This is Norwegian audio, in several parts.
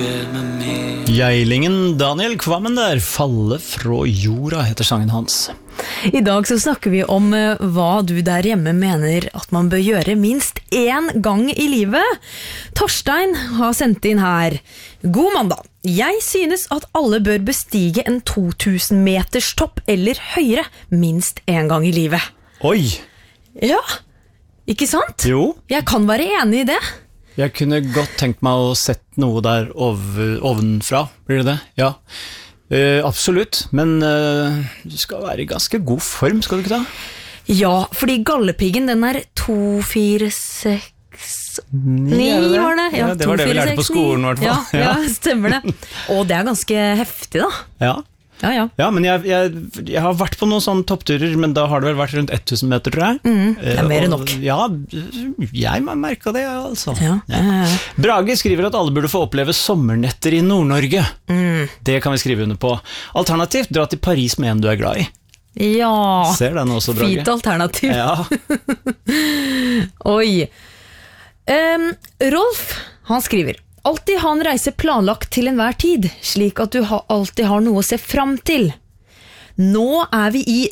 Geilingen Daniel Kvammen der, Falle fra jorda heter sangen hans. I dag så snakker vi om hva du der hjemme mener at man bør gjøre minst én gang i livet. Torstein har sendt inn her. God mandag. Jeg synes at alle bør bestige en 2000 meters topp eller høyere minst én gang i livet. Oi! Ja, ikke sant? Jo. Jeg kan være enig i det. Jeg kunne godt tenkt meg å sett noe der ovenfra, blir det det? Ja, absolutt, men du skal være i ganske god form, skal du ikke da? Ja, fordi gallepiggen den er 2, 4, 6, 9 var det? Ja, det var det vi lærte på skolen i hvert fall. Ja, stemmer det. Og det er ganske heftig da. Ja. Ja, men jeg har vært på noen sånne toppturer, men da har det vel vært rundt 1000 meter, tror jeg. Det er mer enn nok. Ja, jeg merket det, altså. Ja. Brage skriver at alle burde få oppleve sommernetter i Nord-Norge. Det kan vi skrive under på. Alternativt, dra til Paris med en du er glad i. Ja, ser den også, Brage? Fint alternativ. Ja. Oi. Rolf, han skriver: alltid ha en reise planlagt til enhver tid, slik at du alltid har noe å se fram til. Nå er vi i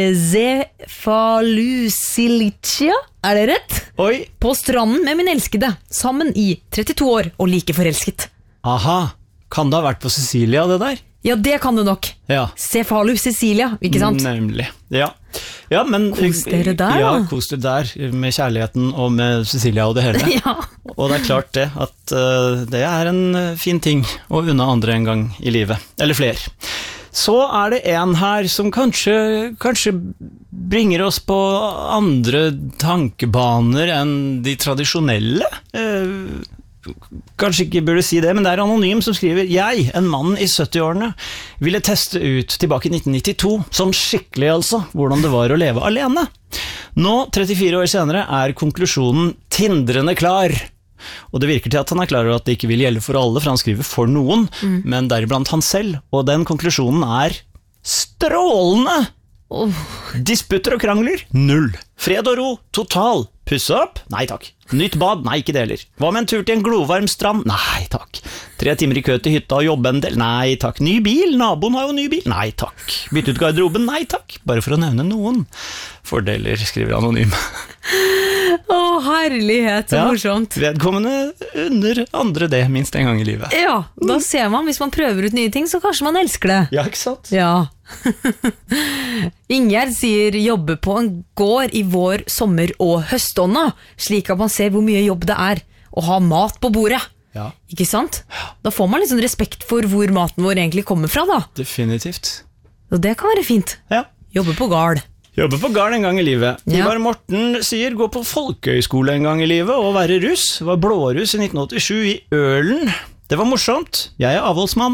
Cefalusilicia, er det rett? Oi. På stranden med min elskede, sammen i 32 år og like forelsket. Aha, kan det ha vært på Sicilia det der? Ja, det kan du nok. Ja. Cefalusicilia, ikke sant? Nemlig, ja. Ja, men kos dere der, ja, kos dere der, med kjærligheten og med Sicilia og det hele. Ja. Og det er klart det, at det er en fin ting å unne andre en gang i livet, eller flere. Så er det en her som kanskje bringer oss på andre tankebaner enn de tradisjonelle. Kanskje ikke burde si det, men det er anonym som skriver: jeg, en mann i 70-årene, ville teste ut tilbake i 1992, sånn skikkelig altså, hvordan det var å leve alene. Nå, 34 år senere, er konklusjonen tindrende klar. Og det virker til at han er klar over at det ikke vil gjelde for alle, for han skriver for noen, men deriblant han selv, og den konklusjonen er strålende! Disputter og krangler? 0. Fred og ro? Total. Pusse opp? Nei takk. Nytt bad? Nei, ikke det heller. Hva med en tur til en glovarm strand? Nei takk. 3 timer i kø til hytta og jobbe en del? Nei takk. Ny bil? Naboen har jo ny bil? Nei takk. Bytte ut garderoben? Nei takk. Bare for å nevne noen fordeler, skriver anonym. Herlighet, så morsomt. Vedkommende under andre det, minst en gang i livet. Ja, da ser man, hvis man prøver ut nye ting, så kanskje man elsker det. Ja, ikke sant? Ja. Ingjerd sier jobbe på en gård i vår, sommer og høstånda, slik at man ser hvor mye jobb det er å ha mat på bordet. Ja. Ikke sant? Da får man liksom respekt for hvor maten vår egentlig kommer fra da. Definitivt. Og det kan være fint. Ja. Jobbe på gard. Jobbe på gard en gang i livet. Ja. Ivar Morten sier gå på folkehøyskole en gang i livet og være russ. Var blåruss i 1987 i Ølen. Det var morsomt. Jeg er avholdsmann.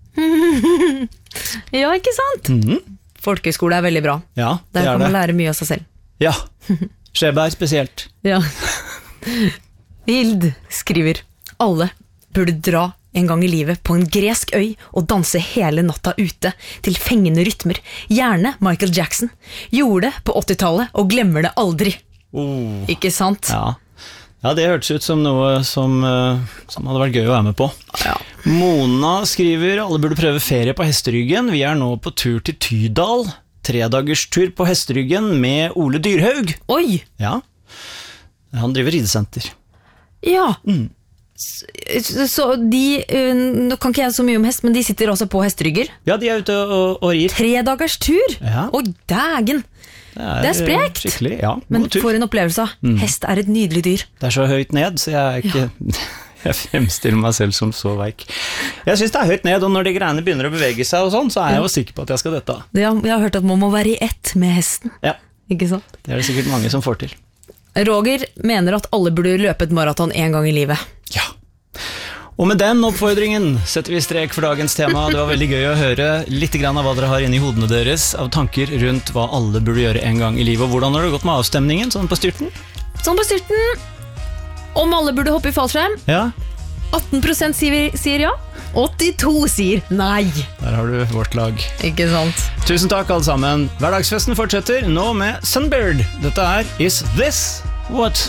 Ja, ikke sant? Folkehøyskole er veldig bra. Ja, det der er kan det. man lære mye av seg selv. Ja, Skjeberg spesielt. Ja. Hild skriver: alle burde dra en gang i livet på en gresk øy og danse hele natta ute til fengende rytmer. Gjerne Michael Jackson. Gjorde det på 80-tallet og glemmer det aldri. Ikke sant? Ja. Ja, det hørtes ut som noe som hadde vært gøy å være med på. Ja. Mona skriver alle burde prøve ferie på hesteryggen. Vi er nå på tur til Tydal. 3-dagerstur på hesteryggen med Ole Dyrhaug. Oi! Ja, han driver ridesenter. Ja. Så de, nå kan ikke jeg så mye om hest, men de sitter også på hesterygger. Ja, de er ute og rir. 3-dagerstur? Ja. Oi, dægen! Det er sprekt. Skikkelig, ja. Men God tur. for en opplevelse. Hest er et nydelig dyr. Det er så høyt ned, så jeg er ikke... Jeg fremstiller meg selv som så veik. Jeg synes det er høyt ned, og når de greiene begynner å bevege seg og sånn, så er jeg jo sikker på at jeg skal dette. Ja, jeg har hørt at man må være i ett med hesten. Ja. Ikke sant? Det er det sikkert mange som får til. Roger mener at alle burde løpe et maraton en gang i livet. Ja. Og med den oppfordringen setter vi strek for dagens tema. Det var veldig gøy å høre litt grann av hva dere har inne i hodene deres, av tanker rundt hva alle burde gjøre en gang i livet. Og hvordan har det gått med avstemningen, sånn på styrten? Sånn på styrten. Om alle burde hoppe i fallskjerm. Ja. 18% sier ja. 82 sier nei. Der har du vårt lag. Ikke sant? Tusen takk alle sammen. Hverdagsfesten fortsetter nå med Sunbird. Dette er Is This What